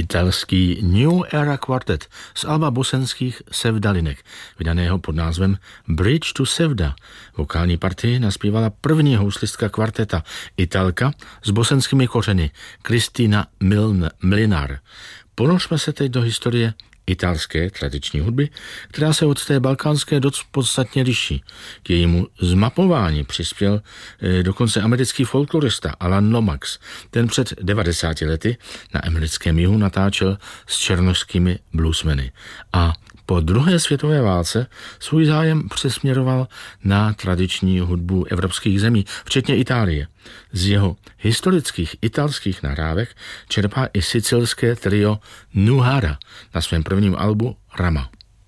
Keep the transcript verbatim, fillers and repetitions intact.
italský New Era Quartet z alba bosenských Sevdalinek, vydaného pod názvem Bridge to Sevda. Vokální partii naspívala první houslistka kvarteta, Italka s bosenskými kořeny, Kristina Mlinar. Ponořme se teď do historie italské tradiční hudby, která se od té balkánské doc podstatně liší. K jejímu zmapování přispěl e, dokonce americký folklorista Alan Lomax. Ten před devadesáti lety na americkém jihu natáčel s černošskými bluesmeny. A po druhé světové válce svůj zájem přesměroval na tradiční hudbu evropských zemí, včetně Itálie. Z jeho historických italských nahrávek čerpá i sicilské trio Nuhara na svém prvním albu Rama.